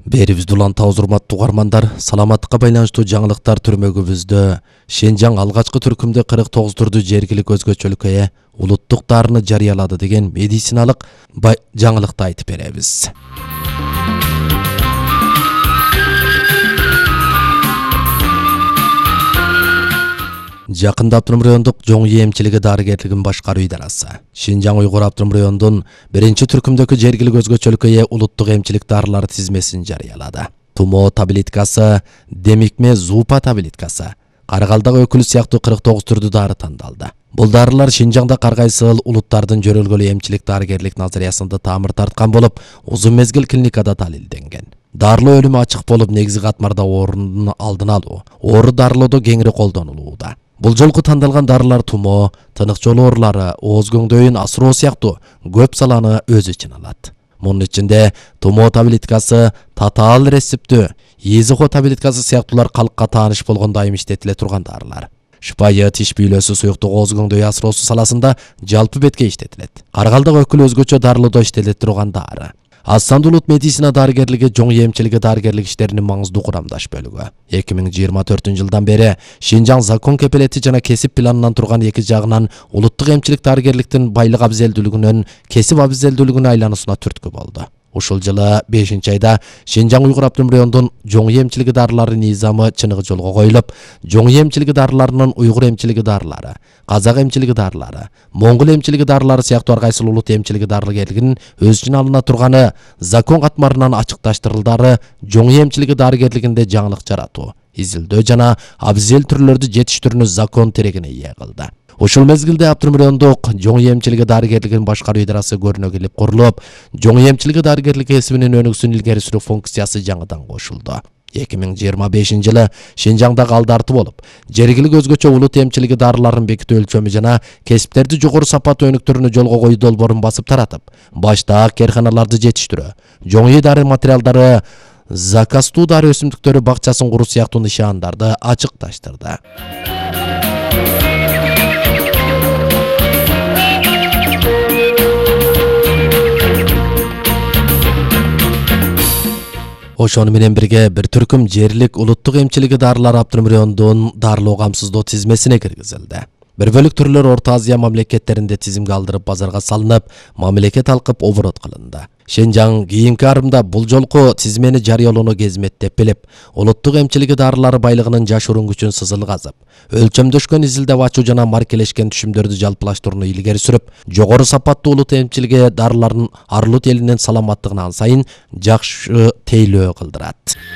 Берибизди уланта урматтуу угармандар, саламаттыкка байланыштуу жаңылыктар түрмөгүбүздө Шенжаң алгачкы түркүмдө 49 түрдүү жергилик өзгөчөлүккө улуттук дарыны жарыялады деген медициналык жаңылыкты айтып беребиз. Жакында Автоном райондук жоңүй эмчилиги дарыгерлигин башкаруу идарасы Шенжаң Уйгур Автоном районунун 1-түркүмдөгү жергилик өзгөчөлүккө улуттук эмчилик дарылары тизмесин жарыялады. Тумо таблеткасы, демикме зупа таблеткасы, карагалдагы өкүл сыяктуу 49 түрдүү дары тандалды. Бул дарылар Шенжаңда каргайсыл улуттардын жөрөлгөлүү эмчилик дарыгерлик назариясында таамыр тарткан болуп, узун мезгил клиникада далилденген. Дарылоо өлүмү ачык болуп, негизги катмарда оорунун алдын алуу, оору дарылоодо кеңири колдонулууда. Бул жолку тандалган дарылар тумо, тынык жол оорулары, ооз көңдөйүн асыроо сыяктуу көп саланы өз ичине алат. Мунун ичинде тумо таблеткасы, татаал рецептүү, езихо таблеткасы сыяктуулар калкка тааныш болгондо айым иштетиле турган дарылар. Шыпайы тиш бийлөөсү суюктук ооз көңдөй асыроосу саласында жалпы бетке иштетилет. Карагалдагы өкүл өзгөчө дарылоодо иштеле турган дары. Астанды улут медицина дарыгерлиги жоңүй эмчилиги дарыгерлик иштеринин маңыздуу курамдаш бөлүгү. 2024-жылдан бери Шенжаң закон кепелети жана кесип планынан турган эки жагынан улуттук эмчилик дарыгерликтин байлык абзелдүүлүгүнөн кесип абзелдүүлүгүнө айлануусуна түрткү болду. Ушул жылы 5-айда Шенжаң Уйгур Автоном районунун жоңүй эмчилиги дарылары низамы чыныгы жолго коюлуп, жоңүй эмчилиги дарыларынын уйгур эмчилиги дарылары, казак эмчилиги дарылары, моңгол эмчилиги дарылары сыяктуу ар кайсыл улут эмчилиги дарыгерлигинин өз ичине алына турганы закон катмарынан ачыкташтырылдары жоңүй эмчилиги дарыгерлигинде жаңылык жаратуу, изилдөө жана абзел түрлөрдү жетиштирүүнү закон тирегине ээ кылды. Ушул мезгилде Автоном райондук жоңүй эмчилиги дарыгерлигин башкаруу идарасы көрүнө келип курулуп, жоңүй эмчилиги дарыгерлик кесибинин өнүгүүсүн илгери сүрүү функциясы жаңыдан кошулду. 2025-жылы Шенжаңда калдартуу болуп, жергилик өзгөчө улут эмчилиги дарыларын бекитүү өлчөмү жана кесиптерди жогору сапаттуу өнүктүрүүнү жолго коюу долбоорун басып таратып, баштаак керканаларды жетиштирүү, жоңүй дары материалдары, закастуу дары өсүмдүктөрү бакчасын куруу сыяктуу нишандарды ачыкташтырды. Ошону менен бирге бир түркүм жерлик улуттук эмчилиги дарылары Автоном районунун дарылоо камсыздоо тизмесине киргизилди. Бир бөлүк түрлөр Орто Азия мамлекеттеринде тизимге алдырып базарга салынып, мамлекет алкып оборот кылынды. Шенжаң кийинки арымда бул жолку тизмени жарыялоону кезметтеп билип, улуттук эмчилиги дарылары байлыгынын жашыруун күчүн сызыл казып, өлчөмдөшкөн изилдеп ачуу жана маркелешкен түшүмдөрдү жалпылаштырууну илгери сүрүп, жогору сапаттуу улут эмчилиги дарыларын ар улут элинин саламаттыгына сайын жакшы тейлөө кылдырат.